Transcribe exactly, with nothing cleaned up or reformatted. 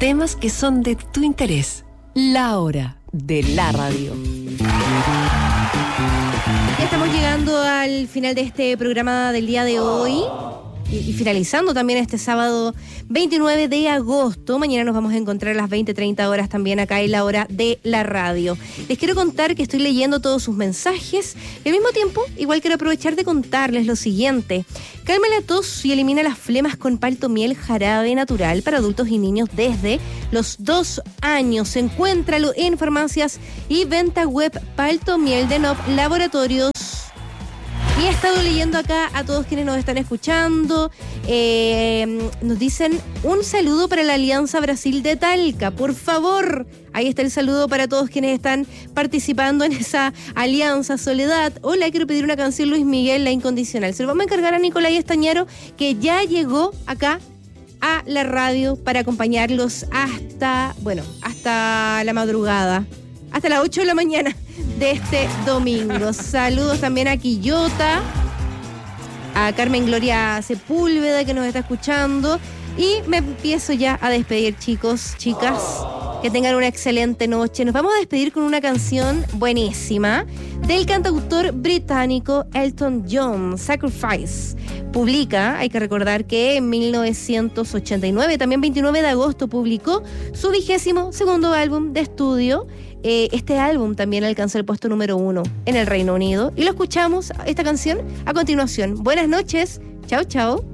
temas que son de tu interés. La hora de la radio. Ya estamos llegando al final de este programa del día de hoy. Y finalizando también este sábado veintinueve de agosto. Mañana nos vamos a encontrar a las veinte treinta horas también acá en la hora de la radio. Les quiero contar que estoy leyendo todos sus mensajes y al mismo tiempo igual quiero aprovechar de contarles lo siguiente. Calma la tos y elimina las flemas con Palto Miel jarabe natural para adultos y niños desde los dos años. Encuéntralo en farmacias y venta web Palto Miel de Nop Laboratorios. Y he estado leyendo acá a todos quienes nos están escuchando. Eh, nos dicen un saludo para la Alianza Brasil de Talca, por favor. Ahí está el saludo para todos quienes están participando en esa alianza. Soledad, hola, quiero pedir una canción Luis Miguel, La Incondicional. Se lo vamos a encargar a Nicolás Estañaro, que ya llegó acá a la radio para acompañarlos hasta, bueno, hasta la madrugada, hasta las ocho de la mañana de este domingo. Saludos también a Quillota, a Carmen Gloria Sepúlveda que nos está escuchando. Y me empiezo ya a despedir, chicos, chicas. Que tengan una excelente noche. Nos vamos a despedir con una canción buenísima del cantautor británico Elton John, Sacrifice. Publica, hay que recordar que en mil novecientos ochenta y nueve, también veintinueve de agosto, publicó su vigésimo segundo álbum de estudio. Eh, este álbum también alcanzó el puesto número uno en el Reino Unido. Y lo escuchamos, esta canción, a continuación. Buenas noches. Chao, chao.